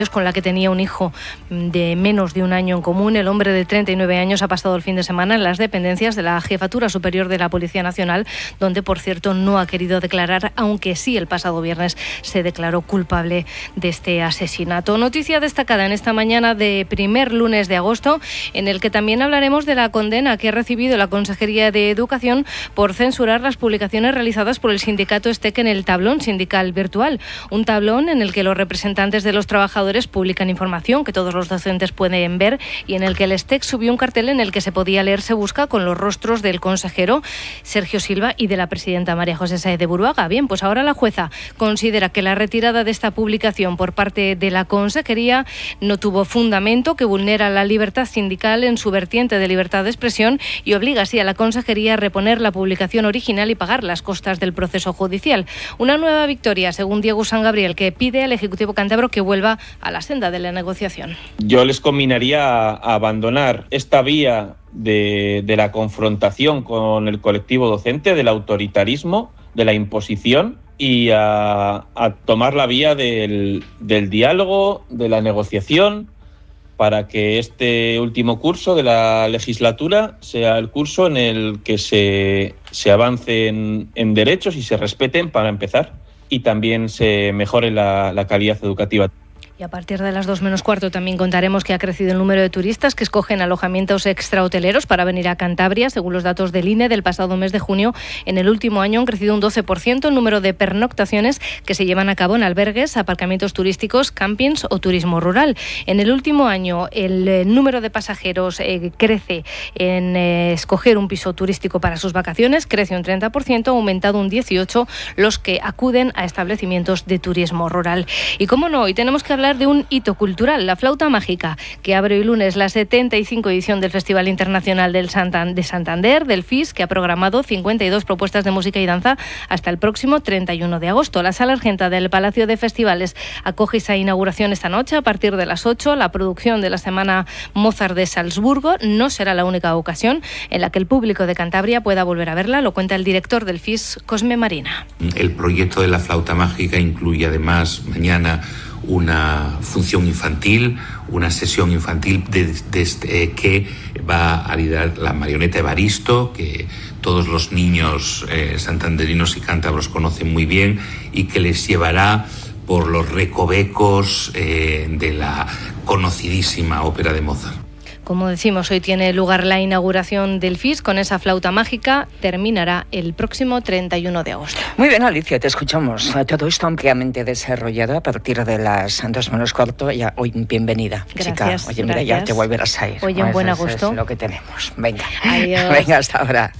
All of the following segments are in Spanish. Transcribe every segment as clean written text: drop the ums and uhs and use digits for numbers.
con la que tenía un hijo de menos de un año en común. El hombre de 39 años ha pasado el fin de semana en las dependencias de la Jefatura Superior de la Policía Nacional, donde, por cierto, no ha querido declarar, aunque sí el pasado viernes se declaró culpable de este asesinato. Noticia destacada en esta mañana de primer lunes de agosto, en el que también hablaremos de la condena que ha recibido la Consejería de Educación por censurar las publicaciones realizadas por el sindicato STEC en el tablón sindical virtual. Un tablón en el que los representantes de los trabajadores publican información que todos los docentes pueden ver y en el que el STEC subió un cartel en el que se podía leer "Se busca" con los rostros del consejero Sergio Silva y de la presidenta María José Sáez de Buruaga. Bien, pues ahora la jueza considera que la retirada de esta publicación por parte de la Consejería no tuvo fundamento, que vulnera la libertad sindical en su vertiente de libertad de expresión y obliga así a la Consejería a reponer la publicación original y pagar las costas del proceso judicial. Una nueva victoria, según Diego San Gabriel, que pide al Ejecutivo cántabro que vuelva a la senda de la negociación. Yo les conminaría a abandonar esta vía de la confrontación con el colectivo docente, del autoritarismo, de la imposición, y a tomar la vía del diálogo, de la negociación, para que este último curso de la legislatura sea el curso en el que se avance en derechos y se respeten, para empezar, y también se mejore la calidad educativa. Y a partir de las 2 menos cuarto también contaremos que ha crecido el número de turistas que escogen alojamientos extrahoteleros para venir a Cantabria. Según los datos del INE del pasado mes de junio, en el último año han crecido un 12% el número de pernoctaciones que se llevan a cabo en albergues, aparcamientos turísticos, campings o turismo rural. En el último año el número de pasajeros crece en escoger un piso turístico para sus vacaciones, crece un 30%, ha aumentado un 18% los que acuden a establecimientos de turismo rural. Y cómo no, hoy tenemos que hablar de un hito cultural, la flauta mágica, que abre hoy lunes la 75 edición del Festival Internacional de Santander, del FIS, que ha programado 52 propuestas de música y danza hasta el próximo 31 de agosto. La Sala Argenta del Palacio de Festivales acoge esa inauguración esta noche a partir de las 8. La producción de la Semana Mozart de Salzburgo no será la única ocasión en la que el público de Cantabria pueda volver a verla, lo cuenta el director del FIS, Cosme Marina. El proyecto de la flauta mágica incluye además mañana una función infantil, una sesión infantil que va a liderar la marioneta Evaristo, que todos los niños santanderinos y cántabros conocen muy bien y que les llevará por los recovecos de la conocidísima ópera de Mozart. Como decimos, hoy tiene lugar la inauguración del FIS con esa flauta mágica. Terminará el próximo 31 de agosto. Muy bien, Alicia, te escuchamos. Todo esto ampliamente desarrollado a partir de las 2 menos cuarto. Ya, hoy, bienvenida. Gracias. Chica. Oye, mira, ya te volverás a ir. Oye, en buen agosto. Es lo que tenemos. Venga. Adiós. Venga, hasta ahora.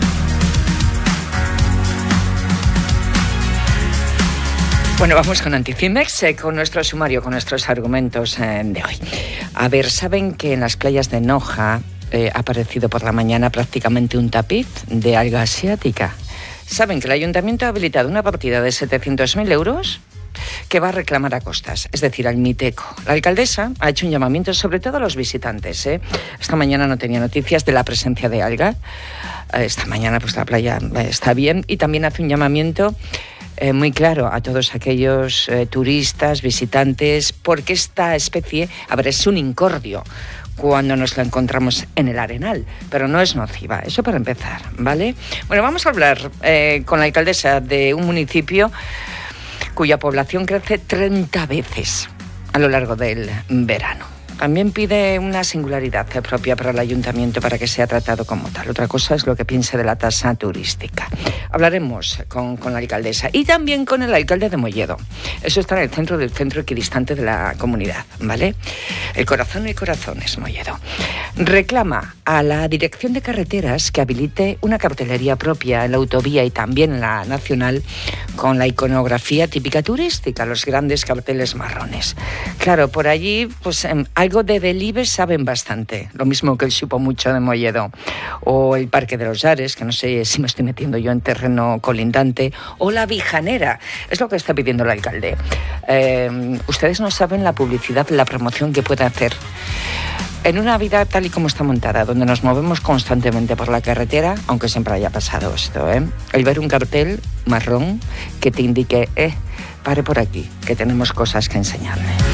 Bueno, vamos con Anticimex, con nuestro sumario, con nuestros argumentos de hoy. A ver, ¿saben que en las playas de Noja ha aparecido por la mañana prácticamente un tapiz de alga asiática? ¿Saben que el ayuntamiento ha habilitado una partida de 700.000 euros que va a reclamar a costas, es decir, al Miteco? La alcaldesa ha hecho un llamamiento sobre todo a los visitantes. Esta mañana no tenía noticias de la presencia de alga. Esta mañana pues la playa está bien, y también hace un llamamiento muy claro a todos aquellos turistas, visitantes, porque esta especie, a ver, es un incordio cuando nos la encontramos en el arenal, pero no es nociva, eso para empezar, ¿vale? Bueno, vamos a hablar con la alcaldesa de un municipio cuya población crece 30 veces a lo largo del verano. También pide una singularidad propia para el ayuntamiento para que sea tratado como tal. Otra cosa es lo que piense de la tasa turística. Hablaremos con la alcaldesa y también con el alcalde de Molledo. Eso está en el centro del centro equidistante de la comunidad, ¿vale? El corazón es Molledo. Reclama a la Dirección de Carreteras que habilite una cartelería propia en la autovía y también en la nacional con la iconografía típica turística, los grandes carteles marrones. Claro, por allí, pues algo de Delibes saben bastante, lo mismo que el Supo Mucho de Molledo, o el Parque de los Ares, que no sé si me estoy metiendo yo en terreno colindante, o la Vijanera, es lo que está pidiendo el alcalde. Ustedes no saben la publicidad, la promoción que puede hacer. En una vida tal y como está montada, donde nos movemos constantemente por la carretera, aunque siempre haya pasado esto, el ver un cartel marrón que te indique, pare por aquí, que tenemos cosas que enseñarle.